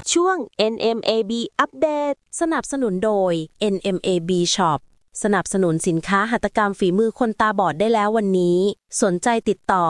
ช่วง NMAB อัปเดตสนับสนุนโดย NMAB Shop สนับสนุนสินค้าหัตถกรรมฝีมือคนตาบอดได้แล้ววันนี้สนใจติดต่อ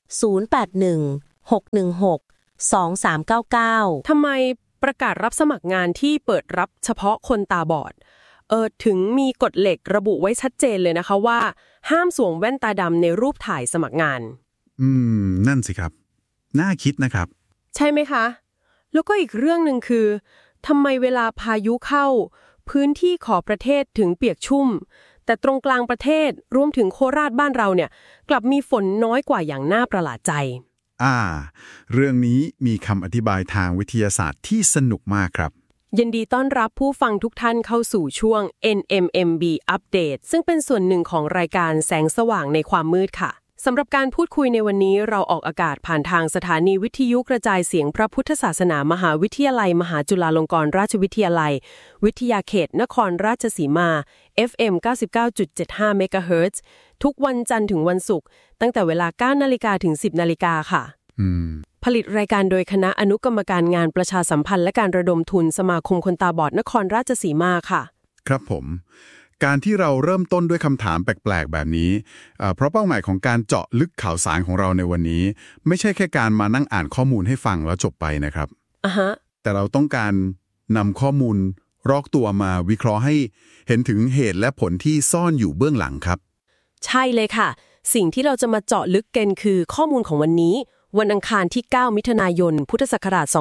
0816162399 ทำไมประกาศรับสมัครงานที่เปิดรับเฉพาะคนตาบอดถึงมีกฎเหล็กระบุไว้ชัดเจนเลยนะคะว่าห้ามสวมแว่นตาดำในรูปถ่ายสมัครงานนั่นสิครับน่าคิดนะครับใช่ไหมคะแล้วก็อีกเรื่องหนึ่งคือทำไมเวลาพายุเข้าพื้นที่ขอบประเทศถึงเปียกชุ่มแต่ตรงกลางประเทศรวมถึงโคราชบ้านเราเนี่ยกลับมีฝนน้อยกว่าอย่างน่าประหลาดใจเรื่องนี้มีคำอธิบายทางวิทยาศาสตร์ที่สนุกมากครับยินดีต้อนรับผู้ฟังทุกท่านเข้าสู่ช่วง NMMB Update ซึ่งเป็นส่วนหนึ่งของรายการแสงสว่างในความมืดค่ะสำหรับการพูดคุยในวันนี้เราออกอากาศผ่านทางสถานีวิทยุกระจายเสียงพระพุทธศาสนามหาวิทยาลัยมหาจุฬาลงกรณราชวิทยาลัยวิทยาเขตนครราชสีมา FM 99.75 เมกะเฮิรตซ์ทุกวันจันทร์ถึงวันศุกร์ตั้งแต่เวลา 9 นาฬิกาถึง 10 นาฬิกาค่ะผลิตรายการโดยคณะอนุกรรมการงานประชาสัมพันธ์และการระดมทุนสมาคมคนตาบอดนครราชสีมาค่ะครับผมการที่เราเริ่มต้นด้วยคำถามแปลกๆแบบนี้เพราะเป้าหมายของการเจาะลึกข่าวสารของเราในวันนี้ไม่ใช่แค่การมานั่งอ่านข้อมูลให้ฟังแล้วจบไปนะครับแต่เราต้องการนำข้อมูลรอกตัวมาวิเคราะห์ให้เห็นถึงเหตุและผลที่ซ่อนอยู่เบื้องหลังครับใช่เลยค่ะสิ่งที่เราจะมาเจาะลึกกันคือข้อมูลของวันนี้วันอังคารที่ 9 มิถุนายน พุทธศักราช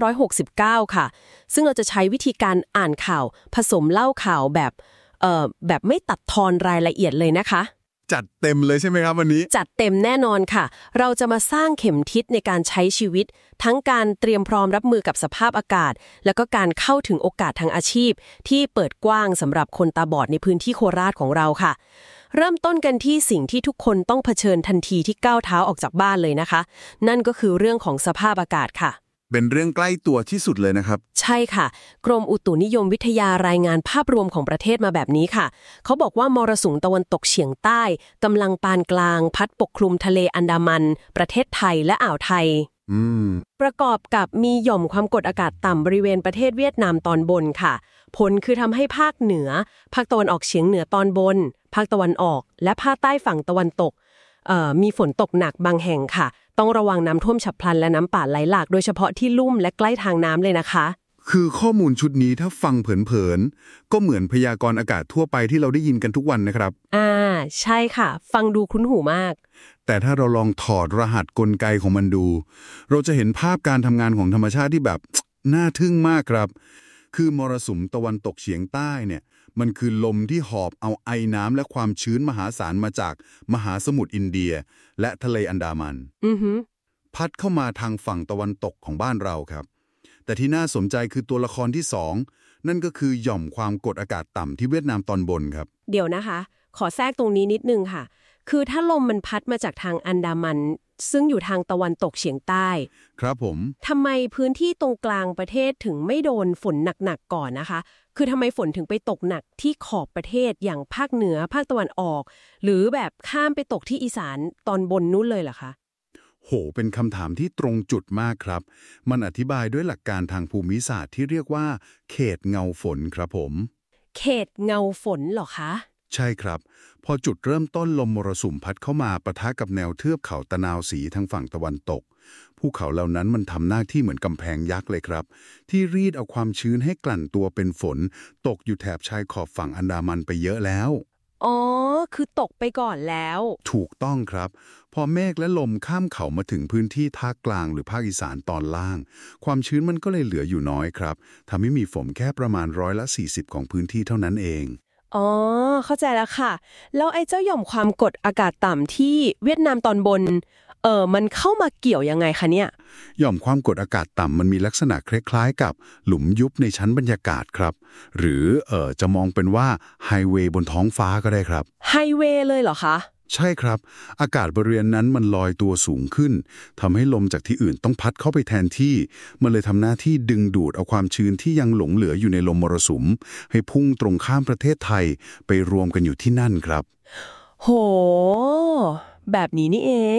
2569 ค่ะซึ่งเราจะใช้วิธีการอ่านข่าวผสมเล่าข่าวแบบไม่ตัดทอนรายละเอียดเลยนะคะจัดเต็มเลยใช่ไหมครับวันนี้จัดเต็มแน่นอนค่ะเราจะมาสร้างเข็มทิศในการใช้ชีวิตทั้งการเตรียมพร้อมรับมือกับสภาพอากาศแล้วก็การเข้าถึงโอกาสทางอาชีพที่เปิดกว้างสำหรับคนตาบอดในพื้นที่โคราชของเราค่ะเริ่มต้นกันที่สิ่งที่ทุกคนต้องเผชิญทันทีที่ก้าวเท้าออกจากบ้านเลยนะคะนั่นก็คือเรื่องของสภาพอากาศค่ะเป็นเรื่องใกล้ตัวที่สุดเลยนะครับใช่ค่ะกรมอุตุนิยมวิทยารายงานภาพรวมของประเทศมาแบบนี้ค่ะเขาบอกว่ามรสุมตะวันตกเฉียงใต้กำลังปานกลางพัดปกคลุมทะเลอันดามันประเทศไทยและอ่าวไทยประกอบกับมีหย่อมความกดอากาศต่ำบริเวณประเทศเวียดนามตอนบนค่ะผลคือทำให้ภาคเหนือภาคตะวันออกเฉียงเหนือตอนบนภาคตะวันออกและภาคใต้ฝั่งตะวันตกมีฝนตกหนักบางแห่งค่ะต้องระวังน้ำท่วมฉับพลันและน้ำป่าไหลหลากโดยเฉพาะที่ลุ่มและใกล้ทางน้ำเลยนะคะคือข้อมูลชุดนี้ถ้าฟังเผินๆก็เหมือนพยากรณ์อากาศทั่วไปที่เราได้ยินกันทุกวันนะครับใช่ค่ะฟังดูคุ้นหูมากแต่ถ้าเราลองถอดรหัสกลไกของมันดูเราจะเห็นภาพการทำงานของธรรมชาติที่แบบน่าทึ่งมากครับคือมรสุมตะวันตกเฉียงใต้เนี่ยมันคือลมที่หอบเอาไอน้ำและความชื้นมหาศาลมาจากมหาสมุทรอินเดียและทะเลอันดามันพัดเข้ามาทางฝั่งตะวันตกของบ้านเราครับแต่ที่น่าสนใจคือตัวละครที่สองนั่นก็คือหย่อมความกดอากาศต่ำที่เวียดนามตอนบนครับเดี๋ยวนะคะขอแทรกตรงนี้นิดนึงค่ะคือถ้าลมมันพัดมาจากทางอันดามันซึ่งอยู่ทางตะวันตกเฉียงใต้ครับผมทำไมพื้นที่ตรงกลางประเทศถึงไม่โดนฝนหนักๆก่อนนะคะคือทำไมฝนถึงไปตกหนักที่ขอบประเทศอย่างภาคเหนือภาคตะวันออกหรือแบบข้ามไปตกที่อีสานตอนบนนู้นเลยเหรอคะโหเป็นคำถามที่ตรงจุดมากครับมันอธิบายด้วยหลักการทางภูมิศาสตร์ที่เรียกว่าเขตเงาฝนครับผมเขตเงาฝนเหรอคะใช่ครับพอจุดเริ่มต้นลมมรสุมพัดเข้ามาปะทะกับแนวเทือกเขาตะนาวศรีทางฝั่งตะวันตกภูเขาเหล่านั้นมันทำหน้าที่เหมือนกำแพงยักษ์เลยครับที่รีดเอาความชื้นให้กลั่นตัวเป็นฝนตกอยู่แถบชายขอบฝั่งอันดามันไปเยอะแล้วคือตกไปก่อนแล้วถูกต้องครับพอเมฆและลมข้ามเขามาถึงพื้นที่ภาคกลางหรือภาคอีสานตอนล่างความชื้นมันก็เลยเหลืออยู่น้อยครับทำให้มีฝนแค่ประมาณ40%ของพื้นที่เท่านั้นเองเข้าใจแล้วค่ะแล้วไอ้เจ้าหย่อมความกดอากาศต่ำที่เวียดนามตอนบนมันเข้ามาเกี่ยวยังไงคะเนี่ยหย่อมความกดอากาศต่ำมันมีลักษณะคล้ายๆกับหลุมยุบในชั้นบรรยากาศครับหรือจะมองเป็นว่าไฮเวย์บนท้องฟ้าก็ได้ครับไฮเวย์เลยเหรอคะใช่ครับอากาศบริเวณนั้นมันลอยตัวสูงขึ้นทำให้ลมจากที่อื่นต้องพัดเข้าไปแทนที่มันเลยทำหน้าที่ดึงดูดเอาความชื้นที่ยังหลงเหลืออยู่ในลมมรสุมให้พุ่งตรงข้ามประเทศไทยไปรวมกันอยู่ที่นั่นครับโหแบบนี้นี่เอง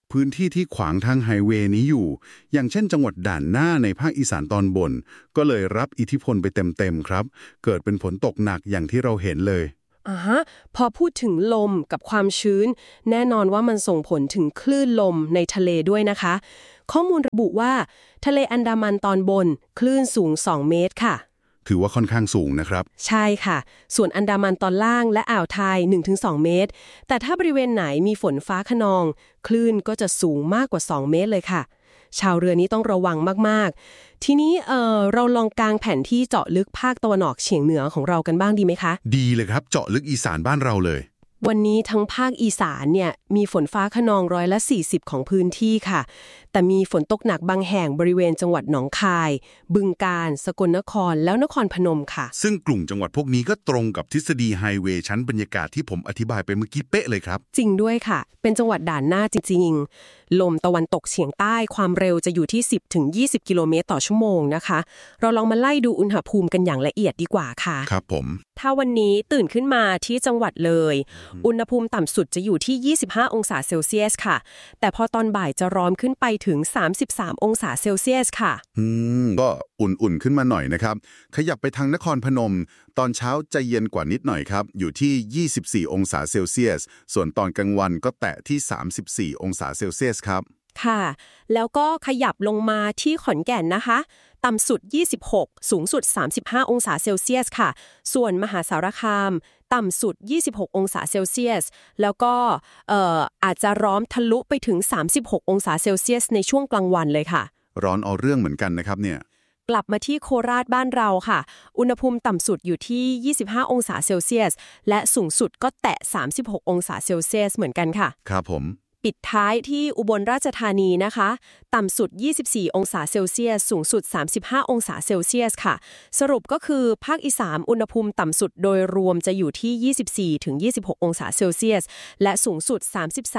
พื้นที่ที่ขวางทางไฮเวย์นี้อยู่ อย่างเช่นจังหวัดด่านหน้าในภาคอีสานตอนบน ก็เลยรับอิทธิพลไปเต็มๆครับ เกิดเป็นฝนตกหนักอย่างที่เราเห็นเลยพอพูดถึงลมกับความชื้นแน่นอนว่ามันส่งผลถึงคลื่นลมในทะเลด้วยนะคะ ข้อมูลระบุว่าทะเลอันดามันตอนบนคลื่นสูง2 เมตรค่ะถือว่าค่อนข้างสูงนะครับใช่ค่ะส่วนอันดามันตอนล่างและอ่าวไทย 1-2 เมตรแต่ถ้าบริเวณไหนมีฝนฟ้าคะนองคลื่นก็จะสูงมากกว่า2 เมตรเลยค่ะชาวเรือนี้ต้องระวังมากๆทีนี้เราลองกางแผนที่เจาะลึกภาคตะวันออกเฉียงเหนือของเรากันบ้างดีไหมคะดีเลยครับเจาะลึกอีสานบ้านเราเลยวันนี้ทั้งภาคอีสานเนี่ยมีฝนฟ้าคะนอง40%ของพื้นที่ค่ะแต่มีฝนตกหนักบางแห่งบริเวณจังหวัดหนองคายบึงกาฬสกลนครแล้วนครพนมค่ะซึ่งกลุ่มจังหวัดพวกนี้ก็ตรงกับทฤษฎีไฮเวย์ชั้นบรรยากาศที่ผมอธิบายไปเมื่อกี้เป๊ะเลยครับจริงด้วยค่ะเป็นจังหวัดด่านหน้าจริงๆลมตะวันตกเฉียงใต้ความเร็วจะอยู่ที่10-20 กิโลเมตรต่อชั่วโมงนะคะเราลองมาไล่ดูอุณหภูมิกันอย่างละเอียดดีกว่าค่ะครับผมถ้าวันนี้ตื่นขึ้นมาที่จังหวัดเลยอุณหภูมิต่ำสุดจะอยู่ที่25 องศาเซลเซียสค่ะแต่พอตอนบ่ายจะร้อนขึ้นไปถึง33 องศาเซลเซียสค่ะก็อุ่นๆขึ้นมาหน่อยนะครับขยับไปทางนครพนมตอนเช้าจะเย็นกว่านิดหน่อยครับอยู่ที่24 องศาเซลเซียสส่วนตอนกลางวันก็แตะที่34 องศาเซลเซียสครับค่ะแล้วก็ขยับลงมาที่ขอนแก่นนะคะต่ำสุด26สูงสุด35 องศาเซลเซียสค่ะส่วนมหาสารคามต่ำสุด26 องศาเซลเซียสแล้วก็อาจจะร้อนทะลุไปถึง36 องศาเซลเซียสในช่วงกลางวันเลยค่ะร้อนเอาเรื่องเหมือนกันนะครับเนี่ยกลับมาที่โคราชบ้านเราค่ะอุณหภูมิต่ำสุดอยู่ที่25 องศาเซลเซียสและสูงสุดก็แตะ36 องศาเซลเซียสเหมือนกันค่ะครับผมปิดท้ายที่อุบลราชธานีนะคะต่ำสุด24 องศาเซลเซียสสูงสุด35 องศาเซลเซียสค่ะสรุปก็คือภาคอีสานอุณหภูมิต่ำสุดโดยรวมจะอยู่ที่24-26 องศาเซลเซียสและสูงสุด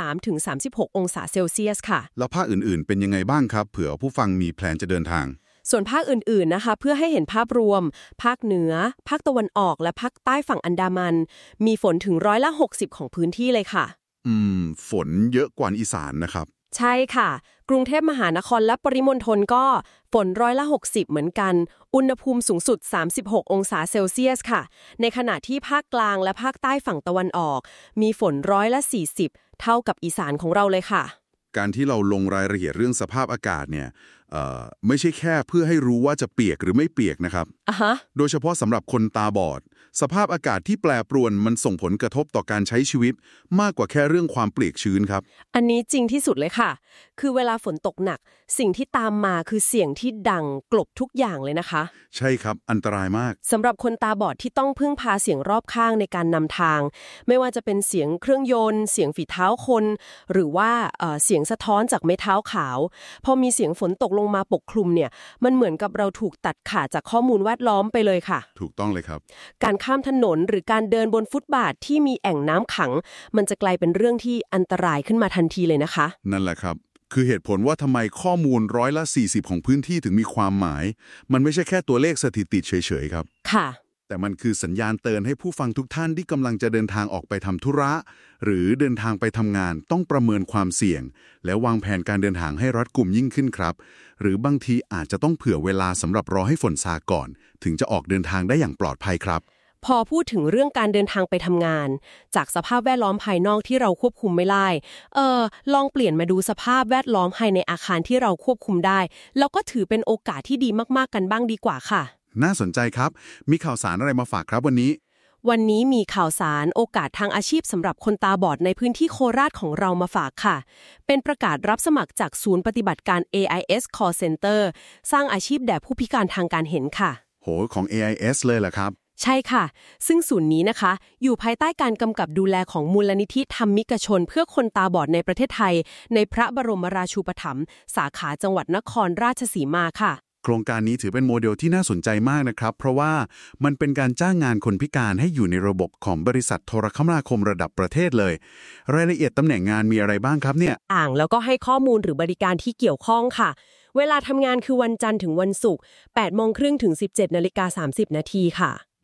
33-36 องศาเซลเซียสค่ะแล้วภาคอื่นๆเป็นยังไงบ้างครับเผื่อผู้ฟังมีแพลนจะเดินทางส่วนภาคอื่นๆนะคะเพื่อให้เห็นภาพรวมภาคเหนือภาคตะวันออกและภาคใต้ฝั่งอันดามันมีฝนถึง60%ของพื้นที่เลยค่ะฝนเยอะกว่าอีสานนะครับใช่ค่ะกรุงเทพมหานครและปริมณฑลก็ฝน60%เหมือนกันอุณหภูมิสูงสุด36 องศาเซลเซียสค่ะในขณะที่ภาคกลางและภาคใต้ฝั่งตะวันออกมีฝน40%เท่ากับอีสานของเราเลยค่ะการที่เราลงรายละเอียดเรื่องสภาพอากาศเนี่ยไม่ใช่แค่เพื่อให้รู้ว่าจะเปียกหรือไม่เปียกนะครับโดยเฉพาะสำหรับคนตาบอดสภาพอากาศที่แปรปรวนมันส่งผลกระทบต่อการใช้ชีวิตมากกว่าแค่เรื่องความเปียกชื้นครับอันนี้จริงที่สุดเลยค่ะคือเวลาฝนตกหนักสิ่งที่ตามมาคือเสียงที่ดังกลบทุกอย่างเลยนะคะใช่ครับอันตรายมากสำหรับคนตาบอดที่ต้องพึ่งพาเสียงรอบข้างในการนำทางไม่ว่าจะเป็นเสียงเครื่องยนต์เสียงฝีเท้าคนหรือว่าเสียงสะท้อนจากไม้เท้าขาวพอมีเสียงฝนตกลงมาปกคลุมเนี่ยมันเหมือนกับเราถูกตัดขาดจากข้อมูลแวดล้อมไปเลยค่ะถูกต้องเลยครับการข้ามถนนหรือการเดินบนฟุตบาทที่มีแอ่งน้ำขังมันจะกลายเป็นเรื่องที่อันตรายขึ้นมาทันทีเลยนะคะนั่นแหละครับคือเหตุผลว่าทำไมข้อมูล40%ของพื้นที่ถึงมีความหมายมันไม่ใช่แค่ตัวเลขสถิติเฉยๆครับค่ะแต่มันคือสัญญาณเตือนให้ผู้ฟังทุกท่านที่กำลังจะเดินทางออกไปทำธุระหรือเดินทางไปทำงานต้องประเมินความเสี่ยงและวางแผนการเดินทางให้รัดกุมยิ่งขึ้นครับหรือบางทีอาจจะต้องเผื่อเวลาสำหรับรอให้ฝนซาก่อนถึงจะออกเดินทางได้อย่างปลอดภัยครับพอพูดถึงเรื่องการเดินทางไปทำงานจากสภาพแวดล้อมภายนอกที่เราควบคุมไม่ได้ลองเปลี่ยนมาดูสภาพแวดล้อมภายในอาคารที่เราควบคุมได้แล้วก็ถือเป็นโอกาสที่ดีมากๆกันบ้างดีกว่าค่ะน่าสนใจครับมีข่าวสารอะไรมาฝากครับวันนี้มีข่าวสารโอกาสทางอาชีพสำหรับคนตาบอดในพื้นที่โคราชของเรามาฝากค่ะเป็นประกาศรับสมัครจากศูนย์ปฏิบัติการ AIS Call Center สร้างอาชีพแด่ผู้พิการทางการเห็นค่ะโหของ AIS เลยเหรอครับใช่ค่ะซึ่งศูนย์นี้นะคะอยู่ภายใต้การกำกับดูแลของมูลนิธิธรรมิกชนเพื่อคนตาบอดในประเทศไทยในพระบรมราชูปถัมภ์สาขาจังหวัดนครราชสีมาค่ะโครงการนี้ถือเป็นโมเดลที่น่าสนใจมากนะครับเพราะว่ามันเป็นการจ้างงานคนพิการให้อยู่ในระบบของบริษัทโทรคมนาคมระดับประเทศเลยรายละเอียดตำแหน่งงานมีอะไรบ้างครับเนี่ยแล้วก็ให้ข้อมูลหรือบริการที่เกี่ยวข้องค่ะเวลาทำงานคือวันจันทร์ถึงวันศุกร์ 8:30 น. ถึง 17:30 น. ค่ะ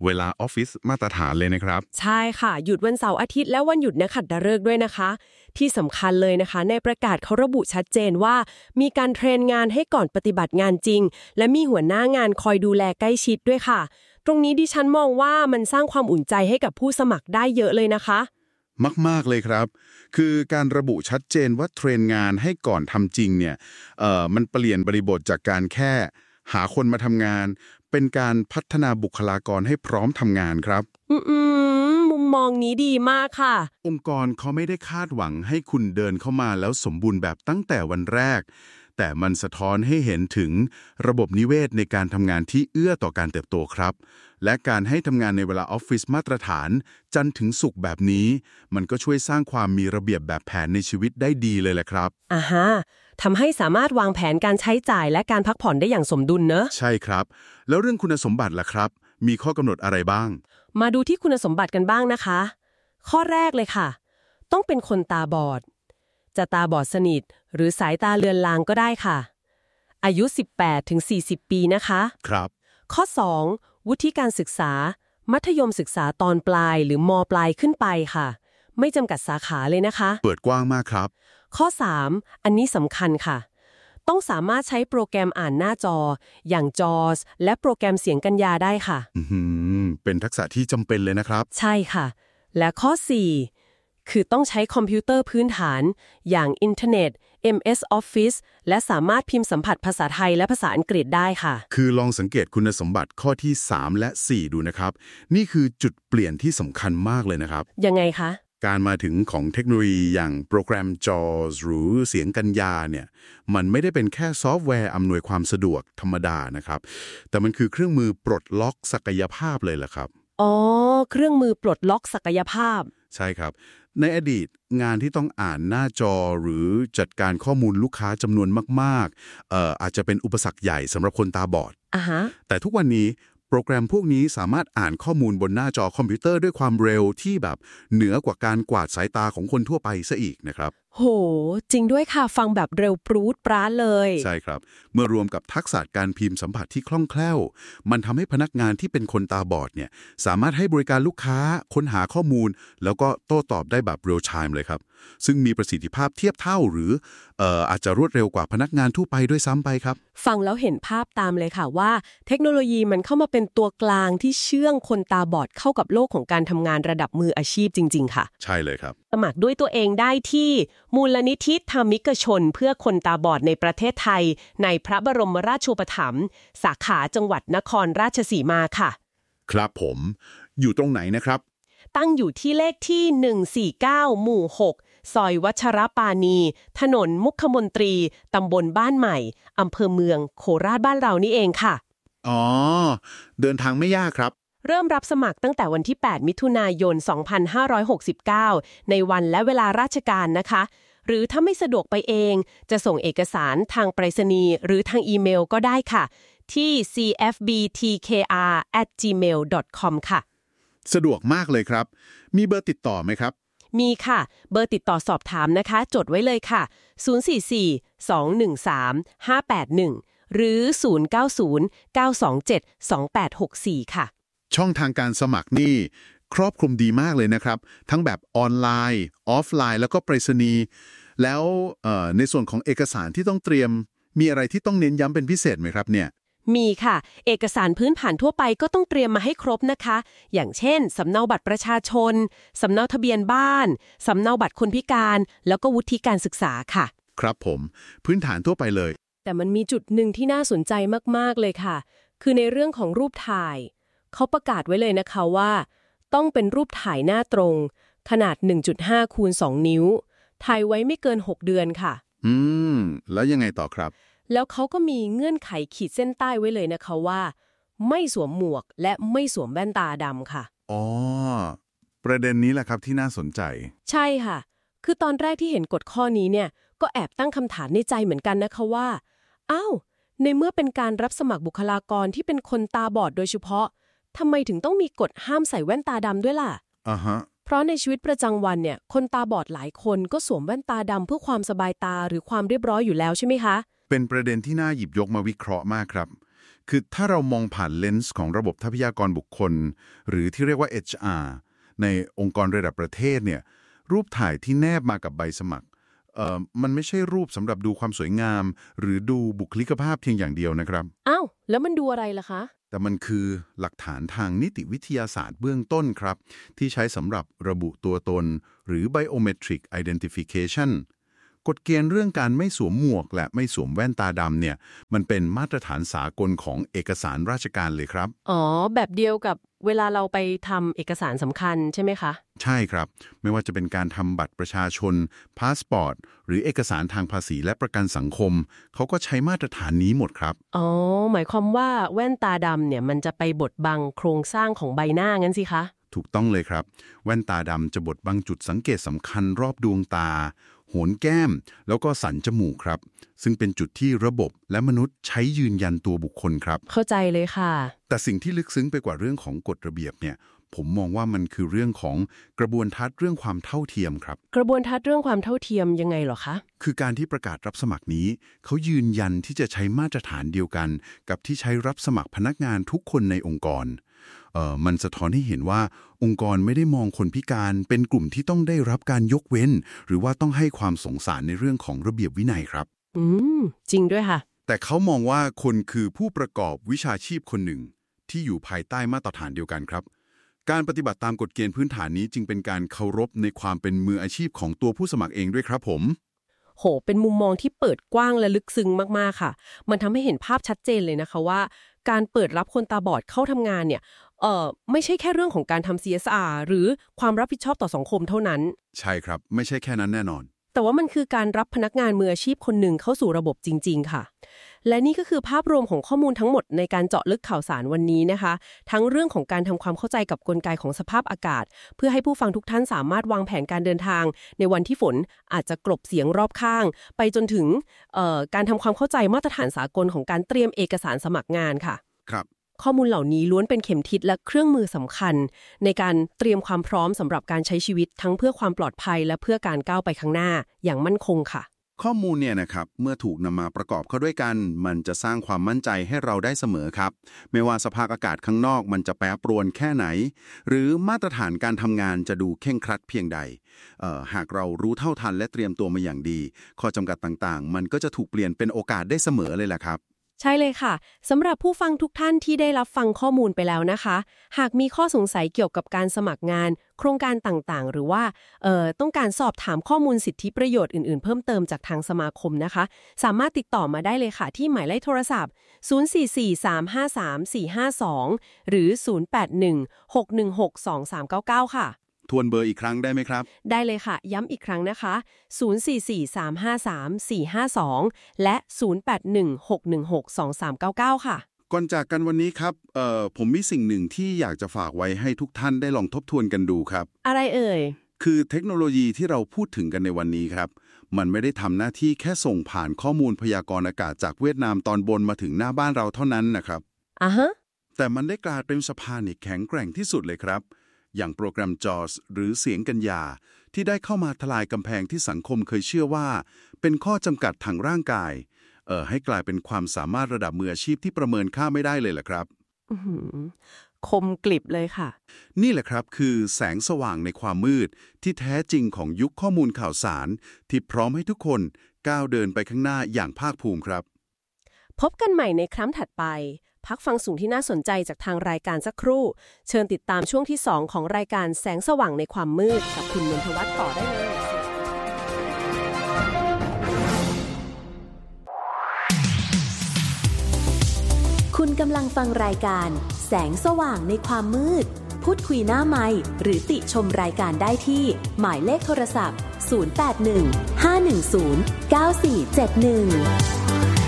เวลาออฟฟิศมาตรฐานเลยนะครับใช่ค่ะหยุดวันเสาร์อาทิตย์และวันหยุดนักขัตฤกษ์ด้วยนะคะที่สำคัญเลยนะคะในประกาศเขาระบุชัดเจนว่ามีการเทรนงานให้ก่อนปฏิบัติงานจริงและมีหัวหน้างานคอยดูแลใกล้ชิดด้วยค่ะตรงนี้ดิฉันมองว่ามันสร้างความอุ่นใจให้กับผู้สมัครได้เยอะเลยนะคะมากๆเลยครับคือการระบุชัดเจนว่าเทรนงานให้ก่อนทำจริงเนี่ยมันเปลี่ยนบริบทจากการแค่หาคนมาทำงานเป็นการพัฒนาบุคลากรให้พร้อมทำงานครับมุมมองนี้ดีมากค่ะองค์กรเขาไม่ได้คาดหวังให้คุณเดินเข้ามาแล้วสมบูรณ์แบบตั้งแต่วันแรกแต่มันสะท้อนให้เห็นถึงระบบนิเวศในการทำงานที่เอื้อต่อการเติบโตครับและการให้ทำงานในเวลาออฟฟิศมาตรฐานจันทร์ถึงศุกร์แบบนี้มันก็ช่วยสร้างความมีระเบียบแบบแผนในชีวิตได้ดีเลยแหละครับทำให้สามารถวางแผนการใช้จ่ายและการพักผ่อนได้อย่างสมดุลเนอะใช่ครับแล้วเรื่องคุณสมบัติล่ะครับมีข้อกำหนดอะไรบ้างมาดูที่คุณสมบัติกันบ้างนะคะข้อแรกเลยค่ะต้องเป็นคนตาบอดจะตาบอดสนิทหรือสายตาเลือนลางก็ได้ค่ะอายุ 18-40 ปีนะคะครับข้อ 2 วุฒิการศึกษามัธยมศึกษาตอนปลายหรือม.ปลายขึ้นไปค่ะไม่จำกัดสาขาเลยนะคะเปิดกว้างมากครับข้อ 3 อันนี้สำคัญค่ะต้องสามารถใช้โปรแกรมอ่านหน้าจออย่าง JAWS และโปรแกรมเสียงกัญญาได้ค่ะเป็นทักษะที่จำเป็นเลยนะครับใช่ค่ะและข้อ 4 คือต้องใช้คอมพิวเตอร์พื้นฐานอย่างอินเทอร์เน็ต MS Office และสามารถพิมพ์สัมผัสภาษาไทยและภาษาอังกฤษได้ค่ะคือลองสังเกตคุณสมบัติข้อที่ 3 และ 4 ดูนะครับนี่คือจุดเปลี่ยนที่สำคัญมากเลยนะครับยังไงคะการมาถึงของเทคโนโลยีอย่างโปรแกรม JAWS หรือเสียงกัญญาเนี่ยมันไม่ได้เป็นแค่ซอฟต์แวร์อำนวยความสะดวกธรรมดานะครับแต่มันคือเครื่องมือปลดล็อกศักยภาพเลยล่ะครับเครื่องมือปลดล็อกศักยภาพใช่ครับในอดีตงานที่ต้องอ่านหน้าจอหรือจัดการข้อมูลลูกค้าจำนวนมากๆอาจจะเป็นอุปสรรคใหญ่สำหรับคนตาบอดแต่ทุกวันนี้โปรแกรมพวกนี้สามารถอ่านข้อมูลบนหน้าจอคอมพิวเตอร์ด้วยความเร็วที่แบบเหนือกว่าการกวาดสายตาของคนทั่วไปซะอีกนะครับโหจริงด้วยค่ะฟังแบบเร็วปรู๊ดปร้าเลยใช่ครับเมื่อรวมกับทักษะการพิมพ์สัมผัสที่คล่องแคล่วมันทำให้พนักงานที่เป็นคนตาบอดเนี่ยสามารถให้บริการลูกค้าค้นหาข้อมูลแล้วก็โต้ตอบได้แบบเรียลไทม์เลยครับซึ่งมีประสิทธิภาพเทียบเท่าหรืออาจจะรวดเร็วกว่าพนักงานทั่วไปด้วยซ้ำไปครับฟังแล้วเห็นภาพตามเลยค่ะว่าเทคโนโลยีมันเข้ามาเป็นตัวกลางที่เชื่องคนตาบอดเข้ากับโลกของการทำงานระดับมืออาชีพจริงๆค่ะใช่เลยครับสมัครด้วยตัวเองได้ที่มูลนิธิธรรมิกชนเพื่อคนตาบอดในประเทศไทยในพระบรมราชูปถัมภ์สาขาจังหวัดนครราชสีมาค่ะครับผมอยู่ตรงไหนนะครับตั้งอยู่ที่เลขที่149หมู่6ซอยวัชรปานีถนนมุขมนตรีตำบลบ้านใหม่อำเภอเมืองโคราชบ้านเรานี่เองค่ะเดินทางไม่ยากครับเริ่มรับสมัครตั้งแต่วันที่8มิถุนายน2569ในวันและเวลาราชการนะคะหรือถ้าไม่สะดวกไปเองจะส่งเอกสารทางไปรษณีย์หรือทางอีเมลก็ได้ค่ะที่ cfbtkr@gmail.com ค่ะสะดวกมากเลยครับมีเบอร์ติดต่อไหมครับมีค่ะเบอร์ติดต่อสอบถามนะคะจดไว้เลยค่ะ044-213-581หรือ0909272864ค่ะช่องทางการสมัครนี่ครอบคลุมดีมากเลยนะครับทั้งแบบออนไลน์ออฟไลน์แล้วก็ไปรษณีย์แล้วในส่วนของเอกสารที่ต้องเตรียมมีอะไรที่ต้องเน้นย้ำเป็นพิเศษไหมครับเนี่ยมีค่ะเอกสารพื้นฐานทั่วไปก็ต้องเตรียมมาให้ครบนะคะอย่างเช่นสำเนาบัตรประชาชนสำเนาทะเบียนบ้านสำเนาบัตรคนพิการแล้วก็วุฒิการศึกษาค่ะครับผมพื้นฐานทั่วไปเลยแต่มันมีจุดหนึ่งที่น่าสนใจมากๆเลยค่ะคือในเรื่องของรูปถ่ายเขาประกาศไว้เลยนะคะว่าต้องเป็นรูปถ่ายหน้าตรงขนาด 1.5 คูณ 2 นิ้วถ่ายไว้ไม่เกิน6เดือนค่ะแล้วยังไงต่อครับแล้วเขาก็มีเงื่อนไขขีดเส้นใต้ไว้เลยนะคะว่าไม่สวมหมวกและไม่สวมแว่นตาดำค่ะประเด็นนี้แหละครับที่น่าสนใจใช่ค่ะคือตอนแรกที่เห็นกฎข้อนี้เนี่ยก็แอบตั้งคำถามในใจเหมือนกันนะคะว่าในเมื่อเป็นการรับสมัครบุคลากรที่เป็นคนตาบอดโดยเฉพาะทำไมถึงต้องมีกฎห้ามใส่แว่นตาดำด้วยล่ะเพราะในชีวิตประจำวันเนี่ยคนตาบอดหลายคนก็สวมแว่นตาดำเพื่อความสบายตาหรือความเรียบร้อยอยู่แล้วใช่ไหมคะเป็นประเด็นที่น่าหยิบยกมาวิเคราะห์มากครับคือถ้าเรามองผ่านเลนส์ของระบบทรัพยากรบุคคลหรือที่เรียกว่า HR ในองค์กรระดับประเทศเนี่ยรูปถ่ายที่แนบมากับใบสมัครมันไม่ใช่รูปสำหรับดูความสวยงามหรือดูบุคลิกภาพเพียงอย่างเดียวนะครับอ้าวแล้วมันดูอะไรล่ะคะแต่มันคือหลักฐานทางนิติวิทยาศาสตร์เบื้องต้นครับที่ใช้สำหรับระบุตัวตนหรือ biometric identification กฎเกณฑ์เรื่องการไม่สวมหมวกและไม่สวมแว่นตาดำเนี่ยมันเป็นมาตรฐานสากลของเอกสารราชการเลยครับอ๋อแบบเดียวกับเวลาเราไปทำเอกสารสำคัญใช่ไหมคะใช่ครับไม่ว่าจะเป็นการทำบัตรประชาชนพาสปอร์ตหรือเอกสารทางภาษีและประกันสังคมเขาก็ใช้มาตรฐานนี้หมดครับอ๋อหมายความว่าแว่นตาดำเนี่ยมันจะไปบดบังโครงสร้างของใบหน้างั้นสิคะถูกต้องเลยครับแว่นตาดำจะบดบังจุดสังเกตสำคัญรอบดวงตาโหนแก้มแล้วก็สันจมูกครับซึ่งเป็นจุดที่ระบบและมนุษย์ใช้ยืนยันตัวบุคคลครับเข้าใจเลยค่ะแต่สิ่งที่ลึกซึ้งไปกว่าเรื่องของกฎระเบียบเนี่ยผมมองว่ามันคือเรื่องของกระบวนทัศน์เรื่องความเท่าเทียมครับกระบวนทัศน์เรื่องความเท่าเทียมยังไงเหรอคะคือการที่ประกาศรับสมัครนี้เขายืนยันที่จะใช้มาตรฐานเดียวกันกับที่ใช้รับสมัครพนักงานทุกคนในองค์กรมันสะท้อนให้เห็นว่าองค์กรไม่ได้มองคนพิการเป็นกลุ่มที่ต้องได้รับการยกเว้นหรือว่าต้องให้ความสงสารในเรื่องของระเบียบวินัยครับจริงด้วยค่ะแต่เขามองว่าคนคือผู้ประกอบวิชาชีพคนหนึ่งที่อยู่ภายใต้มาตรฐานเดียวกันครับการปฏิบัติตามกฎเกณฑ์พื้นฐานนี้จึงเป็นการเคารพในความเป็นมืออาชีพของตัวผู้สมัครเองด้วยครับผมโหเป็นมุมมองที่เปิดกว้างและลึกซึ้งมากๆค่ะมันทำให้เห็นภาพชัดเจนเลยนะคะว่าการเปิดรับคนตาบอดเข้าทำงานเนี่ยไม่ใช่แค่เรื่องของการทำ CSR หรือความรับผิดชอบต่อสังคมเท่านั้นใช่ครับไม่ใช่แค่นั้นแน่นอนแต่ว่ามันคือการรับพนักงานมืออาชีพคนหนึ่งเข้าสู่ระบบจริงๆค่ะและนี่ก็คือภาพรวมของข้อมูลทั้งหมดในการเจาะลึกข่าวสารวันนี้นะคะทั้งเรื่องของการทำความเข้าใจกับกลไกของสภาพอากาศเพื่อให้ผู้ฟังทุกท่านสามารถวางแผนการเดินทางในวันที่ฝนอาจจะกลบเสียงรอบข้างไปจนถึงการทำความเข้าใจมาตรฐานสากลของการเตรียมเอกสารสมัครงานค่ะครับข้อมูลเหล่านี้ล้วนเป็นเข็มทิศและเครื่องมือสำคัญในการเตรียมความพร้อมสำหรับการใช้ชีวิตทั้งเพื่อความปลอดภัยและเพื่อการก้าวไปข้างหน้าอย่างมั่นคงค่ะข้อมูลเนี่ยนะครับเมื่อถูกนำมาประกอบเข้าด้วยกันมันจะสร้างความมั่นใจให้เราได้เสมอครับไม่ว่าสภาพอากาศข้างนอกมันจะแปรปรวนแค่ไหนหรือมาตรฐานการทำงานจะดูเคร่งครัดเพียงใดหากเรารู้เท่าทันและเตรียมตัวมาอย่างดีข้อจำกัดต่างๆมันก็จะถูกเปลี่ยนเป็นโอกาสได้เสมอเลยแหละครับใช่เลยค่ะสำหรับผู้ฟังทุกท่านที่ได้รับฟังข้อมูลไปแล้วนะคะหากมีข้อสงสัยเกี่ยวกับการสมัครงานโครงการต่างๆหรือว่าต้องการสอบถามข้อมูลสิทธิประโยชน์อื่นๆเพิ่มเติมจากทางสมาคมนะคะสามารถติดต่อมาได้เลยค่ะที่หมายเลขโทรศัพท์0443534452หรือ0816162399ค่ะทวนเบอร์อีกครั้งได้ไหมครับได้เลยค่ะย้ำอีกครั้งนะคะ0443534452และ0816162399ค่ะก่อนจากกันวันนี้ครับผมมีสิ่งหนึ่งที่อยากจะฝากไว้ให้ทุกท่านได้ลองทบทวนกันดูครับอะไรเอ่ยคือเทคโนโลยีที่เราพูดถึงกันในวันนี้ครับมันไม่ได้ทำหน้าที่แค่ส่งผ่านข้อมูลพยากรณ์อากาศจากเวียดนามตอนบนมาถึงหน้าบ้านเราเท่านั้นนะครับแต่มันได้กลายเป็นสะพานแข็งแกร่งที่สุดเลยครับอย่างโปรแกรม JAWS หรือเสียงกัญญาที่ได้เข้ามาทลายกำแพงที่สังคมเคยเชื่อว่าเป็นข้อจำกัดทางร่างกายให้กลายเป็นความสามารถระดับมืออาชีพที่ประเมินค่าไม่ได้เลยล่ะครับคมกลิบเลยค่ะนี่แหละครับคือแสงสว่างในความมืดที่แท้จริงของยุคข้อมูลข่าวสารที่พร้อมให้ทุกคนก้าวเดินไปข้างหน้าอย่างภาคภูมิครับพบกันใหม่ในครั้งถัดไปพักฟังสิ่งที่น่าสนใจจากทางรายการสักครู่เชิญติดตามช่วงที่2ของรายการแสงสว่างในความมืดกับคุณนนทวัฒน์ต่อได้เลยคุณกำลังฟังรายการแสงสว่างในความมืดพูดคุยหน้าไมค์หรือติชมรายการได้ที่หมายเลขโทรศัพท์0815109471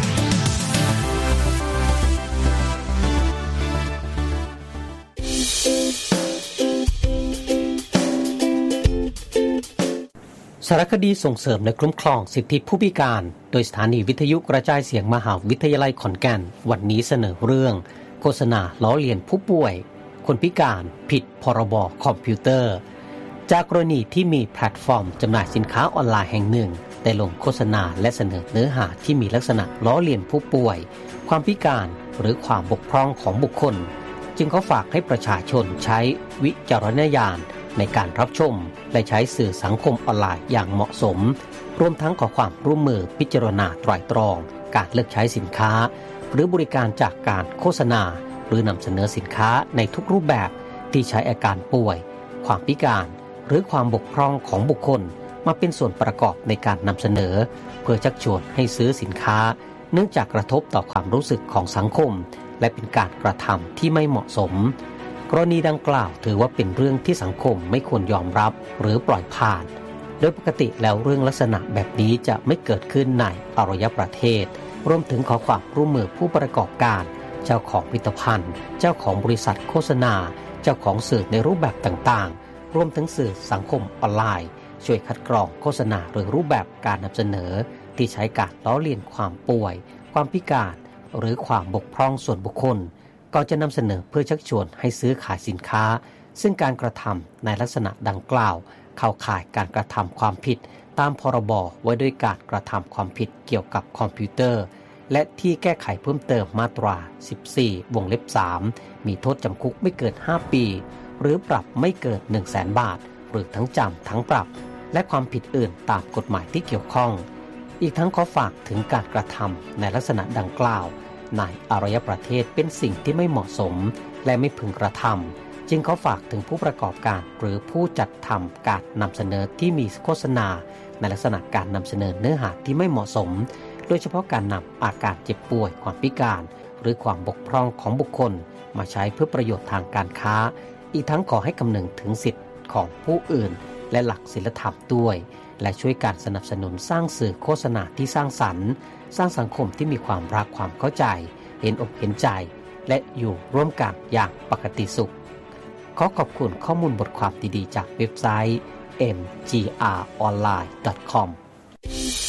สารคดีส่งเสริมและคุ้มครองสิทธิผู้พิการโดยสถานีวิทยุกระจายเสียงมหาวิทยาลัยขอนแก่นวันนี้เสนอเรื่องโฆษณาล้อเลียนผู้ป่วยคนพิการผิดพรบคอมพิวเตอร์จากกรณีที่มีแพลตฟอร์มจำหน่ายสินค้าออนไลน์แห่งหนึ่งได้ลงโฆษณาและเสนอเนื้อหาที่มีลักษณะล้อเลียนผู้ป่วยความพิการหรือความบกพร่องของบุคคลจึงขอฝากให้ประชาชนใช้วิจารณญาณในการรับชมและใช้สื่อสังคมออนไลน์อย่างเหมาะสมรวมทั้งขอความร่วมมือพิจารณาไตร่ตรองการเลือกใช้สินค้าหรือบริการจากการโฆษณาหรือนำเสนอสินค้าในทุกรูปแบบที่ใช้อาการป่วยความพิการหรือความบกพร่องของบุคคลมาเป็นส่วนประกอบในการนำเสนอเพื่อชักชวนให้ซื้อสินค้าเนื่องจากกระทบต่อความรู้สึกของสังคมและเป็นการกระทำที่ไม่เหมาะสมกรณีดังกล่าวถือว่าเป็นเรื่องที่สังคมไม่ควรยอมรับหรือปล่อยผ่านโดยปกติแล้วเรื่องลักษณะแบบนี้จะไม่เกิดขึ้นในอารยประเทศรวมถึงขอความร่วมมือผู้ประกอบการเจ้าของผลิตภัณฑ์เจ้าของบริษัทโฆษณาเจ้าของสื่อในรูปแบบต่างๆรวมถึงสื่อสังคมออนไลน์ช่วยคัดกรองโฆษณาหรือรูปแบบการนำเสนอที่ใช้การล้อเลียนความป่วยความพิการหรือความบกพร่องส่วนบุคคลก่อนจะนำเสนอเพื่อชักชวนให้ซื้อขายสินค้าซึ่งการกระทำในลักษณะดังกล่าวเข้าข่ายการกระทำความผิดตามพรบว่าด้วยการกระทำความผิดเกี่ยวกับคอมพิวเตอร์และที่แก้ไขเพิ่มเติมมาตรา 14 วงเล็บ 3 มีโทษจำคุกไม่เกิน 5 ปีหรือปรับไม่เกิน 100,000 บาทหรือทั้งจำทั้งปรับและความผิดอื่นตามกฎหมายที่เกี่ยวข้องอีกทั้งขอฝากถึงการกระทำในลักษณะดังกล่าวในอารยประเทศเป็นสิ่งที่ไม่เหมาะสมและไม่พึงกระทำจึงขอฝากถึงผู้ประกอบการหรือผู้จัดทำการนำเสนอที่มีโฆษณาในลักษณะการนำเสนอเนื้อหาที่ไม่เหมาะสมโดยเฉพาะการนำอาการเจ็บป่วยความพิการหรือความบกพร่องของบุคคลมาใช้เพื่อประโยชน์ทางการค้าอีกทั้งขอให้คำนึงถึงสิทธิของผู้อื่นและหลักศีลธรรมด้วยและช่วยการสนับสนุนสร้างสื่อโฆษณาที่สร้างสรรค์สร้างสังคมที่มีความรักความเข้าใจเห็นอกเห็นใจและอยู่ร่วมกันอย่างปกติสุขขอขอบคุณข้อมูลบทความดีๆจากเว็บไซต์ mgronline.com